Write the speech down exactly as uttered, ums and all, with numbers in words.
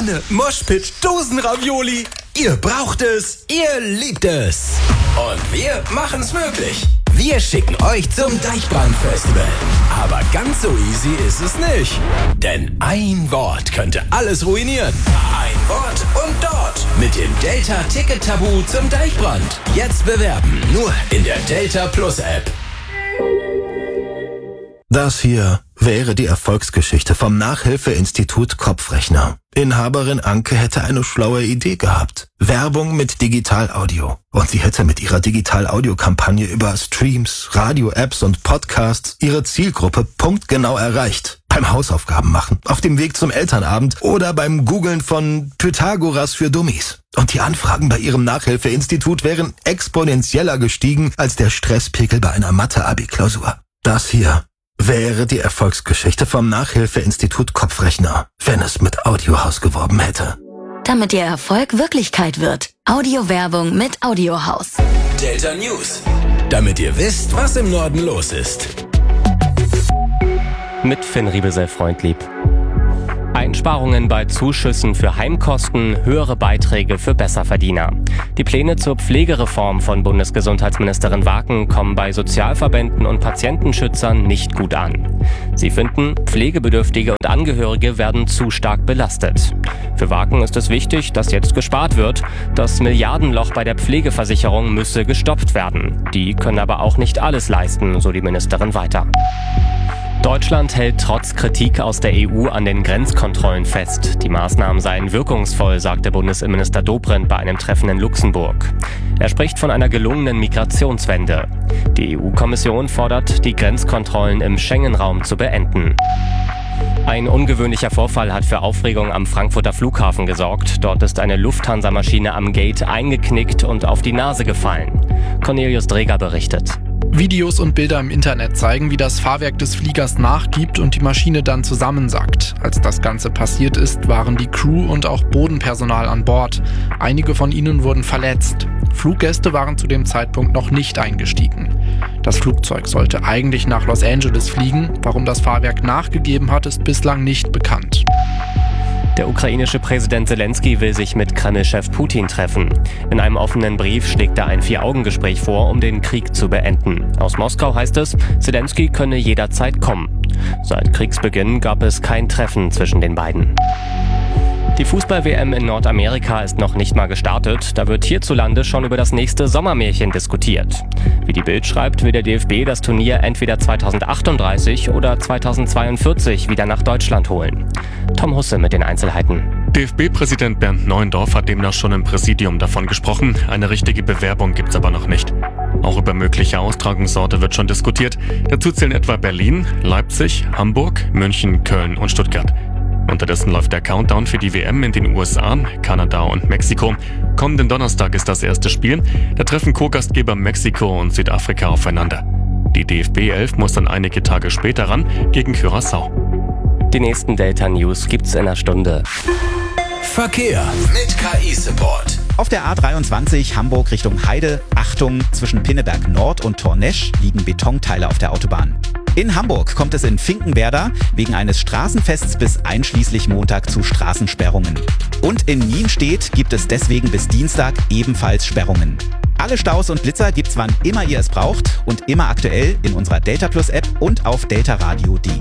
Pfanne, Moshpit, Dosenravioli. Ihr braucht es, ihr liebt es. Und wir machen's möglich. Wir schicken euch zum Deichbrand-Festival. Aber ganz so easy ist es nicht. Denn ein Wort könnte alles ruinieren. Ein Wort und dort. Mit dem Delta-Ticket-Tabu zum Deichbrand. Jetzt bewerben. Nur in der Delta Plus App. Das hier wäre die Erfolgsgeschichte vom Nachhilfeinstitut Kopfrechner. Inhaberin Anke hätte eine schlaue Idee gehabt. Werbung mit Digital-Audio. Und sie hätte mit ihrer Digital-Audio-Kampagne über Streams, Radio-Apps und Podcasts ihre Zielgruppe punktgenau erreicht. Beim Hausaufgaben machen, auf dem Weg zum Elternabend oder beim Googlen von Pythagoras für Dummies. Und die Anfragen bei ihrem Nachhilfeinstitut wären exponentieller gestiegen als der Stresspegel bei einer Mathe-Abi-Klausur. Das hier wäre die Erfolgsgeschichte vom Nachhilfeinstitut Kopfrechner, wenn es mit Audiohaus geworben hätte. Damit Ihr Erfolg Wirklichkeit wird. Audiowerbung mit Audiohaus. Delta News. Damit ihr wisst, was im Norden los ist. Mit Finn Riebesell-Freundlieb. Einsparungen bei Zuschüssen für Heimkosten, höhere Beiträge für Besserverdiener. Die Pläne zur Pflegereform von Bundesgesundheitsministerin Waken kommen bei Sozialverbänden und Patientenschützern nicht gut an. Sie finden, Pflegebedürftige und Angehörige werden zu stark belastet. Für Waken ist es wichtig, dass jetzt gespart wird. Das Milliardenloch bei der Pflegeversicherung müsse gestopft werden. Die können aber auch nicht alles leisten, so die Ministerin weiter. Deutschland hält trotz Kritik aus der E U an den Grenzkontrollen fest. Die Maßnahmen seien wirkungsvoll, sagte Bundesinnenminister Dobrindt bei einem Treffen in Luxemburg. Er spricht von einer gelungenen Migrationswende. Die E U-Kommission fordert, die Grenzkontrollen im Schengen-Raum zu beenden. Ein ungewöhnlicher Vorfall hat für Aufregung am Frankfurter Flughafen gesorgt. Dort ist eine Lufthansa-Maschine am Gate eingeknickt und auf die Nase gefallen. Cornelius Dreger berichtet. Videos und Bilder im Internet zeigen, wie das Fahrwerk des Fliegers nachgibt und die Maschine dann zusammensackt. Als das Ganze passiert ist, waren die Crew und auch Bodenpersonal an Bord. Einige von ihnen wurden verletzt. Fluggäste waren zu dem Zeitpunkt noch nicht eingestiegen. Das Flugzeug sollte eigentlich nach Los Angeles fliegen. Warum das Fahrwerk nachgegeben hat, ist bislang nicht bekannt. Der ukrainische Präsident Zelensky will sich mit Kreml-Chef Putin treffen. In einem offenen Brief schlägt er ein Vier-Augen-Gespräch vor, um den Krieg zu beenden. Aus Moskau heißt es, Zelensky könne jederzeit kommen. Seit Kriegsbeginn gab es kein Treffen zwischen den beiden. Die Fußball-W M in Nordamerika ist noch nicht mal gestartet. Da wird hierzulande schon über das nächste Sommermärchen diskutiert. Wie die Bild schreibt, will der D F B das Turnier entweder zweitausendachtunddreißig oder zweitausendzweiundvierzig wieder nach Deutschland holen. Tom Husse mit den Einzelheiten. D F B-Präsident Bernd Neuendorf hat demnach schon im Präsidium davon gesprochen. Eine richtige Bewerbung gibt's aber noch nicht. Auch über mögliche Austragungsorte wird schon diskutiert. Dazu zählen etwa Berlin, Leipzig, Hamburg, München, Köln und Stuttgart. Unterdessen läuft der Countdown für die W M in den U S A, Kanada und Mexiko. Kommenden Donnerstag ist das erste Spiel. Da treffen Co-Gastgeber Mexiko und Südafrika aufeinander. Die D F B elf muss dann einige Tage später ran gegen Curaçao. Die nächsten Delta News gibt's in einer Stunde. Verkehr mit K I-Support. Auf der A dreiundzwanzig Hamburg Richtung Heide, Achtung, zwischen Pinneberg Nord und Tornesch liegen Betonteile auf der Autobahn. In Hamburg kommt es in Finkenwerder wegen eines Straßenfests bis einschließlich Montag zu Straßensperrungen. Und in Nienstedt gibt es deswegen bis Dienstag ebenfalls Sperrungen. Alle Staus und Blitzer gibt's wann immer ihr es braucht und immer aktuell in unserer Delta Plus App und auf deltaradio punkt de.